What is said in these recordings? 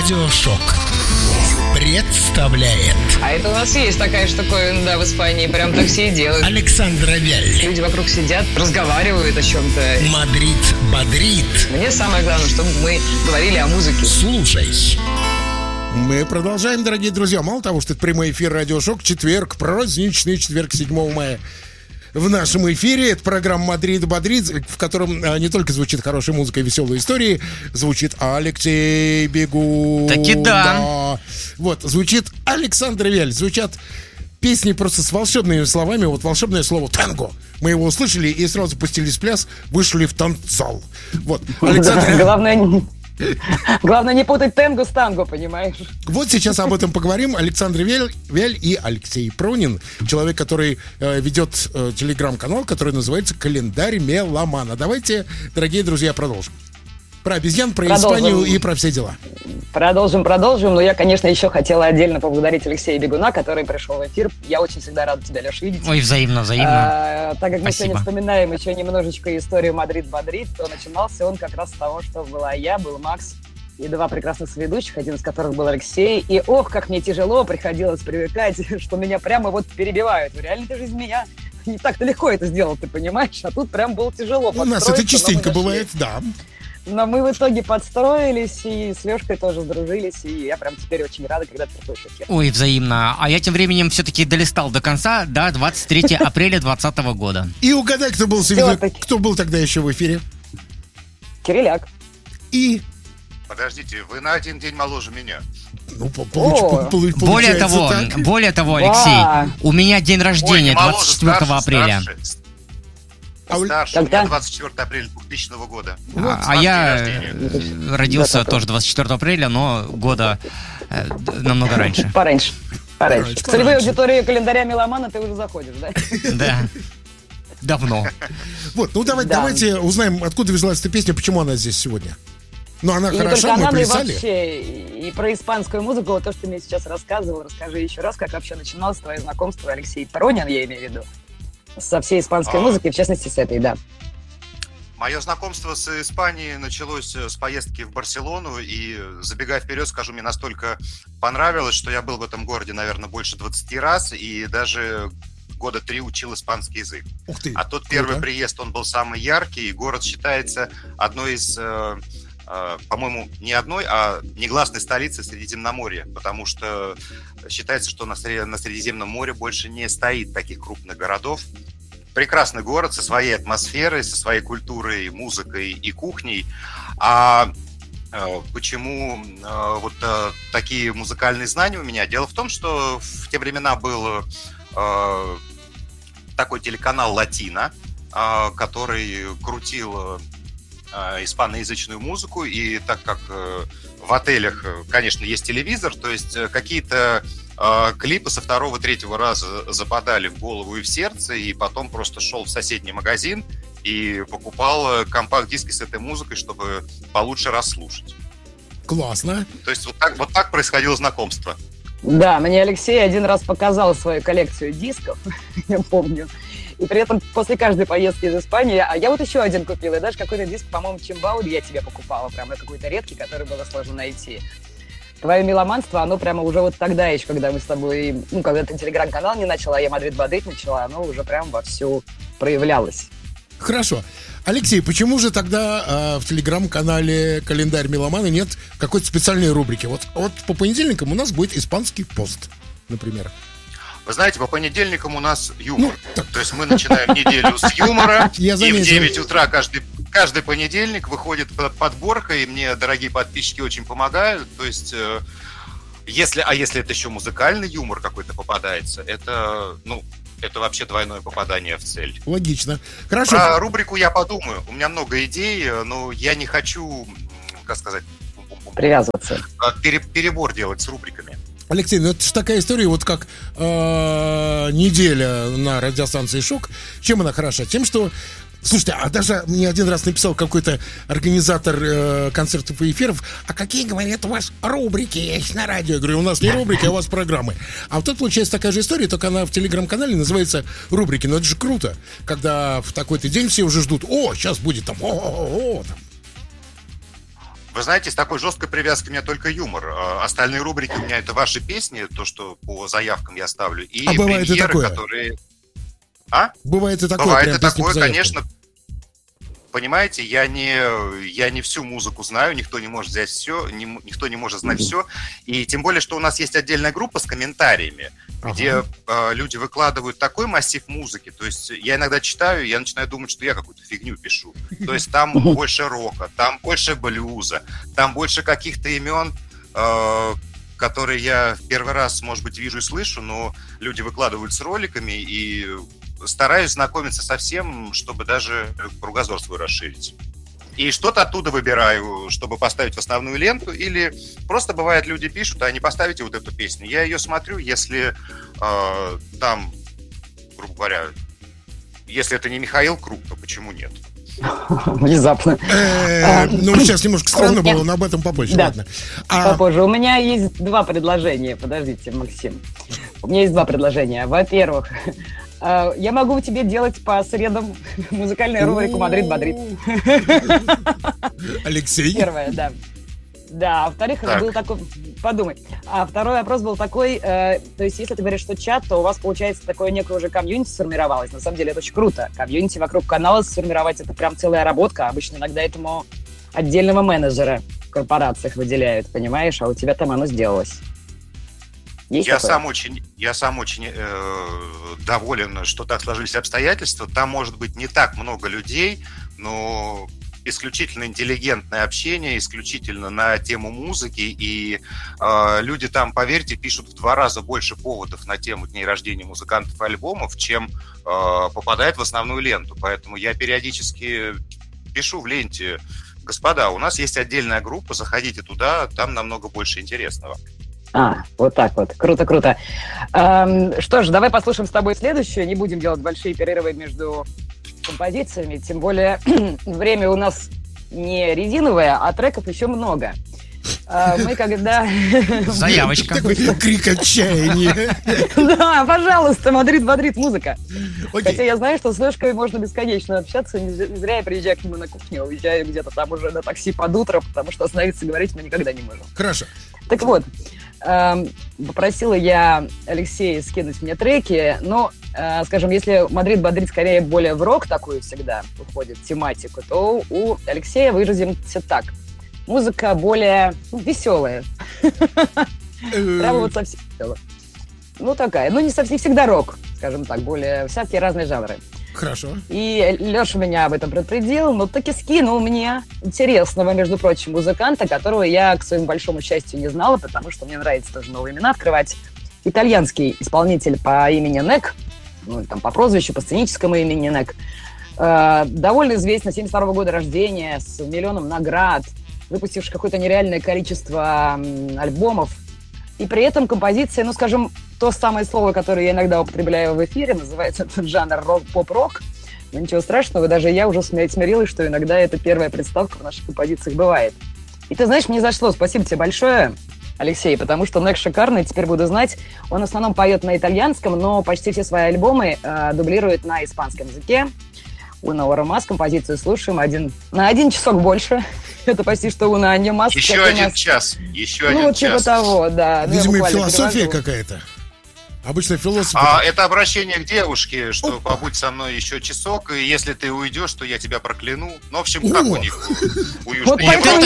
Радиошок представляет. А это у нас есть такая штуковина, да, в Испании. Прям так все и делают. Александра Вяль. Люди вокруг сидят, разговаривают о чем-то. Мадрид бодрит. Мне самое главное, чтобы мы говорили о музыке. Слушай. Мы продолжаем, дорогие друзья. Мало того, что это прямой эфир Радиошок, четверг, праздничный четверг, 7 мая. В нашем эфире это программа «Мадрид бодрит», в котором не только звучит хорошая музыка и веселые истории, звучит Алексей Бегун. Таки да. Вот, звучит Александр Вяль, звучат песни просто с волшебными словами. Вот волшебное слово «танго». Мы его услышали и сразу пустились в пляс, вышли в танцзал. Вот, Александр... Главное не путать тенго с танго, понимаешь? Вот сейчас об этом поговорим. Александр Вяль и Алексей Пронин. Человек, который ведет телеграм-канал, который называется «Календарь меломана». Давайте, дорогие друзья, продолжим. Про обезьян, про Испанию и про все дела. Продолжим. Но я, конечно, еще хотела отдельно поблагодарить Алексея Бегуна, который пришел в эфир. Я очень всегда рада тебя, Леш, видеть. Ой, взаимно. Так как мы Спасибо. сегодня вспоминаем еще немножечко историю «Мадрид бодрит», то начинался он как раз с того, что была я, был Макс и два прекрасных соведущих, один из которых был Алексей. И ох, как мне тяжело приходилось привыкать, что меня прямо вот перебивают. В реальной жизни меня не так-то легко это сделать, ты понимаешь? А тут прям было тяжело. У нас это частенько бывает, да. Но мы в итоге подстроились и с Лешкой тоже сдружились, и я прям теперь очень рада, когда ты приходишь в эфир. Ой, взаимно. А я тем временем все-таки долистал до конца, до 23 апреля 2020 года. И угадай, кто был тогда еще в эфире? Кириляк. И... Подождите, вы на один день моложе меня. Ну, более того, Алексей, у меня день рождения 24 апреля. Старше, у меня 24 апреля 2000 года. А я родился тоже 24 апреля, но года намного раньше. Пораньше. В целевую аудиторию календаря меломана ты уже заходишь, да? Да. Давно. Вот, ну давайте узнаем, откуда взялась эта песня, почему она здесь сегодня. Ну, она хороша, мы плясали. И вообще, и про испанскую музыку, вот то, что ты мне сейчас рассказывал, расскажи еще раз, как вообще начиналось твое знакомство, Алексей Пронин, я имею в виду, со всей испанской музыкой, в частности, с этой, да. Мое знакомство с Испанией началось с поездки в Барселону, и, забегая вперед, скажу, мне настолько понравилось, что я был в этом городе, наверное, больше 20 раз, и даже года 3 учил испанский язык. Ух ты, а тот первый приезд, он был самый яркий, и город считается одной из... по-моему, не одной, а негласной столицы Средиземноморья, потому что считается, что на Средиземном море больше не стоит таких крупных городов. Прекрасный город со своей атмосферой, со своей культурой, музыкой и кухней. А почему вот такие музыкальные знания у меня? Дело в том, что в те времена был такой телеканал «Латино», который крутил испаноязычную музыку, и так как в отелях, конечно, есть телевизор, то есть какие-то клипы со второго-третьего раза западали в голову и в сердце, и потом просто шел в соседний магазин и покупал компакт-диски с этой музыкой, чтобы получше расслушать. Классно. То есть вот так происходило знакомство. Да, мне Алексей один раз показал свою коллекцию дисков, я помню. И при этом после каждой поездки из Испании, а я вот еще один купила, и даже какой-то диск, по-моему, Чимбауди я тебе покупала, прям какой-то редкий, который было сложно найти. Твое меломанство, оно прямо уже вот тогда еще, когда мы с тобой, когда ты телеграм-канал не начала, а я Мадрид бодрит начала, оно уже прям вовсю проявлялось. Хорошо. Алексей, почему же тогда в телеграм-канале «Календарь меломана» нет какой-то специальной рубрики? Вот по понедельникам у нас будет испанский пост, например. Вы знаете, по понедельникам у нас юмор. То есть мы начинаем неделю с юмора, и в 9 утра каждый понедельник выходит подборка, и мне дорогие подписчики очень помогают. То есть, если это еще музыкальный юмор какой-то попадается, это вообще двойное попадание в цель. Логично. Хорошо. Про рубрику я подумаю. У меня много идей, но я не хочу, привязываться. Перебор делать с рубриками. Алексей, ну это же такая история, вот как неделя на радиостанции «Шок». Чем она хороша? Тем, что... Слушайте, а даже мне один раз написал какой-то организатор концертов и эфиров: а какие, говорят, у вас рубрики есть на радио? Я говорю, у нас не рубрики, а у вас программы. А вот тут получается такая же история, только она в телеграм-канале называется «Рубрики». Но это же круто, когда в такой-то день все уже ждут: о, сейчас будет там, там. Вы знаете, с такой жесткой привязкой у меня только юмор. Остальные рубрики у меня это ваши песни, то, что по заявкам я ставлю, и бывает премьеры, и такое? которые... Бывает и такое, Бывает прям и песни по такое, заявкам. конечно. Понимаете, я не всю музыку знаю, никто не может взять все, никто не может знать все. И тем более, что у нас есть отдельная группа с комментариями, где люди выкладывают такой массив музыки. То есть я иногда читаю, я начинаю думать, что я какую-то фигню пишу. То есть там больше рока, там больше блюза, там больше каких-то имен, которые я в первый раз, может быть, вижу и слышу, но люди выкладывают с роликами, и стараюсь знакомиться со всем, чтобы даже кругозор свой расширить. И что-то оттуда выбираю, чтобы поставить в основную ленту, или просто бывает, люди пишут, а не поставите вот эту песню. Я ее смотрю, если там, грубо говоря, если это не Михаил Круг, то почему нет? Внезапно. Ну, сейчас немножко странно было, но об этом попозже. Да. Ладно. Попозже. У меня есть два предложения. Подождите, Максим. У меня есть два предложения. Во-первых, я могу тебе делать по средам музыкальную рубрику «Мадрид-Мадрид». Алексей? Первое, да. Да, а во-вторых, это был такой... Подумай. А второй вопрос был такой, то есть если ты говоришь, что чат, то у вас, получается, такое некое уже комьюнити сформировалось. На самом деле это очень круто. Комьюнити вокруг канала сформировать, это прям целая работка. Обычно иногда этому отдельного менеджера в корпорациях выделяют, понимаешь? А у тебя там оно сделалось. Я сам очень доволен, что так сложились обстоятельства. Там может быть не так много людей, но исключительно интеллигентное общение, исключительно на тему музыки, и люди там, поверьте, пишут в 2 раза больше поводов на тему дней рождения музыкантов и альбомов, чем попадает в основную ленту. Поэтому я периодически пишу в ленте: господа, у нас есть отдельная группа, заходите туда, там намного больше интересного. Вот так вот. Круто. Что ж, давай послушаем с тобой следующее. Не будем делать большие перерывы между композициями. Тем более время у нас не резиновое, а треков еще много. Мы когда... Заявочка. Такой крик отчаяния. Да, пожалуйста, Мадрид, музыка. Хотя я знаю, что с Лешкой можно бесконечно общаться. Не зря я приезжаю к нему на кухню, уезжаю где-то там уже на такси под утро, потому что остановиться говорить мы никогда не можем. Хорошо. Так вот, попросила я Алексея скинуть мне треки, но, скажем, если Мадрид скорее более в рок такую всегда уходит тематику, то у Алексея выразимся так. Музыка более веселая. Прямо вот совсем веселая. Ну, такая. Ну, не всегда рок, скажем так, более всякие разные жанры. Хорошо. И Леша меня об этом предупредил, но таки скинул мне интересного, между прочим, музыканта, которого я, к своему большому счастью, не знала, потому что мне нравится тоже новые имена открывать. Итальянский исполнитель по имени Нек, ну, там, по прозвищу, по сценическому имени Нек, довольно известный, 72 года рождения, с миллионом наград, выпустивший какое-то нереальное количество альбомов. И при этом композиция, ну, скажем, то самое слово, которое я иногда употребляю в эфире, называется этот жанр поп-рок. Но ничего страшного, даже я уже смирилась, что иногда это первая приставка в наших композициях бывает. И ты знаешь, мне зашло. Спасибо тебе большое, Алексей, потому что Нек шикарный, теперь буду знать. Он в основном поет на итальянском, но почти все свои альбомы дублирует на испанском языке. Уна Оромас, композицию слушаем на 1 часок больше. Это почти что Уна Оромас. Еще 1 час. Ну, типа того, да. Видимо, философия какая-то. Обычно философия. Это обращение к девушке, что побудь со мной еще часок, и если ты уйдешь, то я тебя прокляну. Ну, в общем, как у них у Вот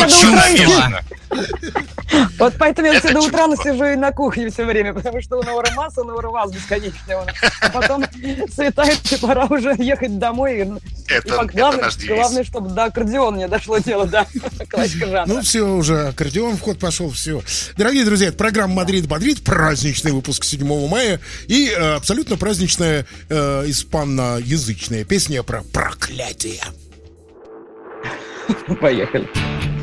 поэтому я всегда до утра сижу и на кухне все время, потому что у Оромас бесконечный. А потом светает, и пора уже ехать домой. Это наш девиз. Главное, чтобы до аккордеона не дошло дело, да. Классика жанра. Ну, все, уже аккордеон в ход пошел, все. Дорогие друзья, это программа «Мадрид-Мадрид», праздничный выпуск 7 мая и абсолютно праздничная испаноязычная песня про проклятие. Поехали.